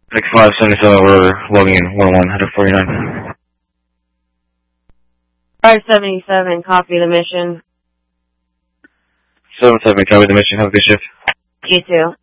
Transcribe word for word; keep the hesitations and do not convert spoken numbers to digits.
X five seventy-seven, we're logging in one oh one, header forty-nine. five seventy-seven, copy the mission. seven seven, copy the mission, have a good shift. You too.